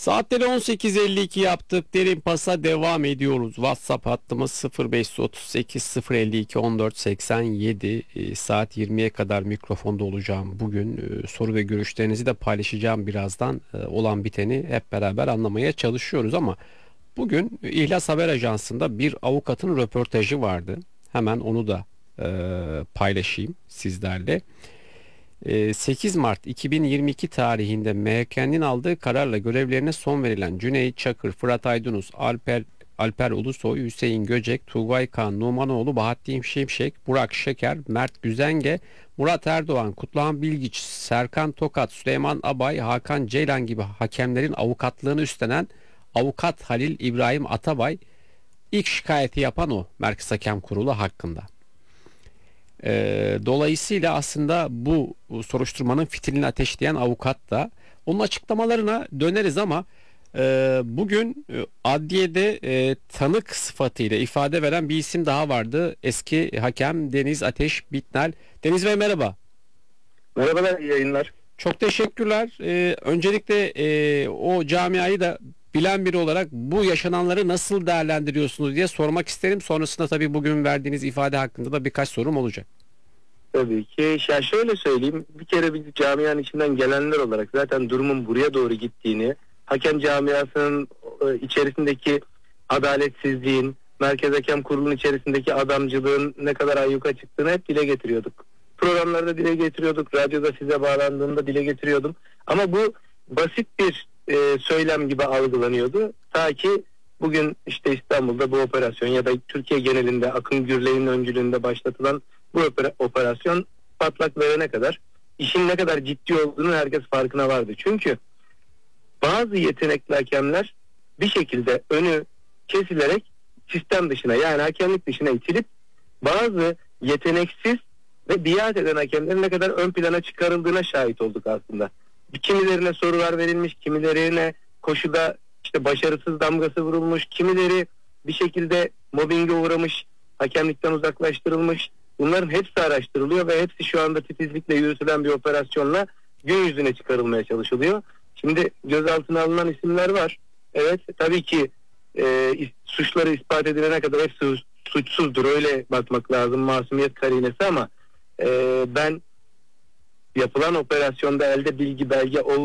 Saatleri 18.52 yaptık. Derin pasa devam ediyoruz. WhatsApp hattımız 0538 052 14 87. Saat 20'ye kadar mikrofonda olacağım. Bugün soru ve görüşlerinizi de paylaşacağım birazdan. Olan biteni hep beraber anlamaya çalışıyoruz ama bugün İhlas Haber Ajansı'nda bir avukatın röportajı vardı. Hemen onu da paylaşayım sizlerle. 8 Mart 2022 tarihinde MHK'nin aldığı kararla görevlerine son verilen Cüneyt Çakır, Fırat Aydınus, Alper Ulusoy, Hüseyin Göcek, Tugay Kağan, Numanoğlu, Bahattin Şimşek, Burak Şeker, Mert Güzenge, Murat Erdoğan, Kutluhan Bilgiç, Serkan Tokat, Süleyman Abay, Hakan Ceylan gibi hakemlerin avukatlığını üstlenen avukat Halil İbrahim Atabay ilk şikayeti yapan o Merkez Hakem Kurulu hakkında. Dolayısıyla aslında bu soruşturmanın fitilini ateşleyen avukat da onun açıklamalarına döneriz ama bugün adliyede tanık sıfatıyla ifade veren bir isim daha vardı. Eski hakem Deniz Ateş Bitnel. Deniz Bey merhaba. Merhabalar, iyi yayınlar. Çok teşekkürler. Öncelikle o camiayı da bilen biri olarak bu yaşananları nasıl değerlendiriyorsunuz diye sormak isterim. Sonrasında tabii bugün verdiğiniz ifade hakkında da birkaç sorum olacak. Tabii ki. Ya şöyle söyleyeyim, bir kere biz camianın içinden gelenler olarak zaten durumun buraya doğru gittiğini, hakem camiasının içerisindeki adaletsizliğin, Merkez Hakem Kurulu'nun içerisindeki adamcılığın ne kadar ayyuka çıktığını hep dile getiriyorduk. Programlarda dile getiriyorduk, radyoda size bağlandığımda dile getiriyordum. Ama bu basit bir söylem gibi algılanıyordu. Ta ki bugün işte İstanbul'da bu operasyon ya da Türkiye genelinde Akın Gürley'in öncülüğünde başlatılan bu operasyon patlak verene kadar işin ne kadar ciddi olduğunu herkes farkına vardı. Çünkü bazı yetenekli hakemler bir şekilde önü kesilerek sistem dışına, yani hakemlik dışına itilip bazı yeteneksiz ve biat eden hakemlerin ne kadar ön plana çıkarıldığına şahit olduk aslında. Kimilerine sorular verilmiş, kimilerine koşuda işte başarısız damgası vurulmuş, kimileri bir şekilde mobbinge uğramış, hakemlikten uzaklaştırılmış. Bunların hepsi araştırılıyor ve hepsi şu anda titizlikle yürütülen bir operasyonla gün yüzüne çıkarılmaya çalışılıyor. Şimdi gözaltına alınan isimler var. Evet, tabii ki suçları ispat edilene kadar hepsi suçsuzdur. Öyle bakmak lazım, masumiyet karinesi, ama ben yapılan operasyonda elde bilgi belge